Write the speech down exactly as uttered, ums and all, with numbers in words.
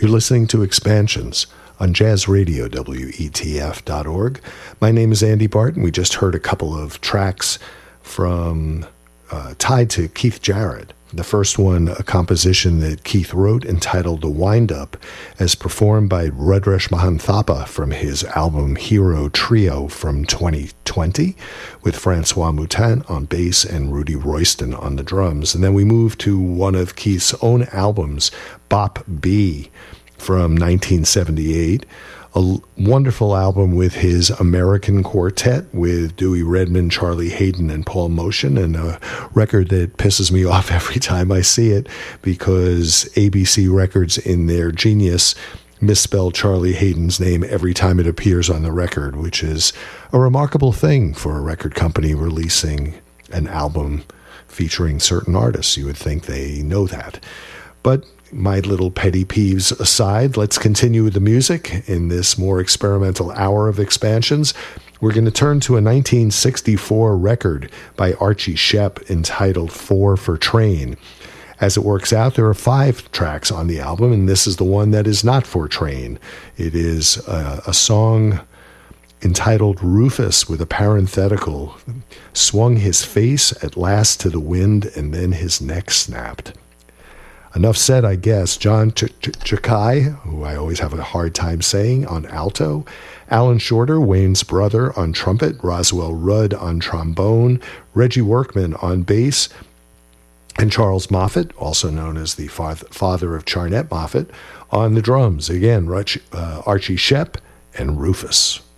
You're listening to Expansions on Jazz Radio, W E T F dot org. My name is Andy Barton. We just heard a couple of tracks from uh, tied to Keith Jarrett. The first one, a composition that Keith wrote entitled The Wind-Up, as performed by Rudresh Mahanthappa from his album Hero Trio from twenty twenty, with Francois Moutin on bass and Rudy Royston on the drums. And then we move to one of Keith's own albums, Bop B, from nineteen seventy-eight, a wonderful album with his American Quartet with Dewey Redman, Charlie Hayden, and Paul Motian, and a record that pisses me off every time I see it because A B C Records, in their genius, misspelled Charlie Hayden's name every time it appears on the record, which is a remarkable thing for a record company releasing an album featuring certain artists. You would think they know that. But my little petty peeves aside, let's continue with the music in this more experimental hour of Expansions. We're going to turn to a nineteen sixty-four record by Archie Shepp entitled Four for Train. As it works out, there are five tracks on the album, and this is the one that is not for Train. It is a, a song entitled Rufus, with a parenthetical, swung his face at last to the wind, and then his neck snapped. Enough said, I guess. John Chakai, who I always have a hard time saying, on alto. Alan Shorter, Wayne's brother, on trumpet. Roswell Rudd on trombone. Reggie Workman on bass. And Charles Moffat, also known as the father of Charnette Moffat, on the drums. Again, Archie Shepp and Rufus.